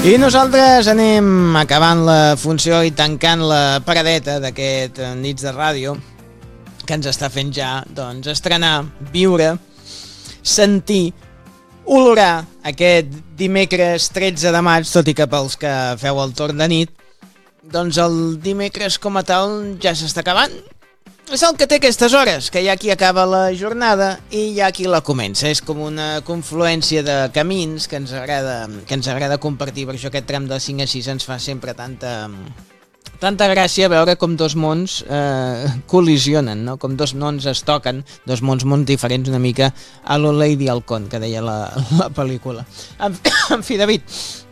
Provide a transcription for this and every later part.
I nosaltres anem acabant la funció i tancant la paradeta d'aquest Nits de Ràdio que ens està fent ja, doncs, estrenar, viure, sentir, olorar aquest dimecres 13 de maig, tot i que pels que feu el torn de nit, doncs el dimecres com a tal ja s'està acabant. És el que té aquestes hores, que hi ha qui acaba la jornada i hi ha qui la comença. És com una confluència de camins que ens agrada compartir. Per això aquest tram de 5 a 6 ens fa sempre tanta gràcia veure com dos mons col·lisionen, no? Com dos mons es toquen, dos mons molt diferents, una mica a lo Lady Halcón, que deia la pel·lícula. En fi, David,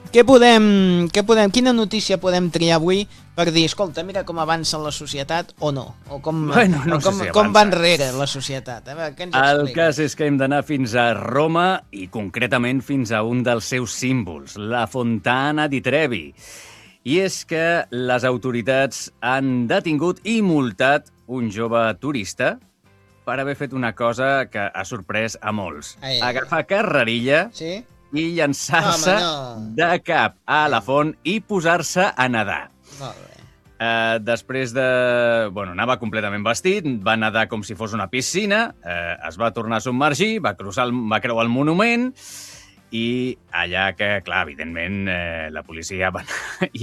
quina notícia podem triar avui per dir, escolta, mira com avança la societat o no? O com va enrere la societat? A veure, què ens explica? El cas és que hem d'anar fins a Roma i concretament fins a un dels seus símbols, la Fontana di Trevi. I és que les autoritats han detingut i multat un jove turista per haver fet una cosa que ha sorprès a molts. Agafar carrerilla i llançar-se de cap a la font i posar-se a nedar. Molt bé. Després de... anava completament vestit, va nedar com si fos una piscina, es va tornar a submergir, va creuar el monument i allà que, clar, evidentment, la policia va anar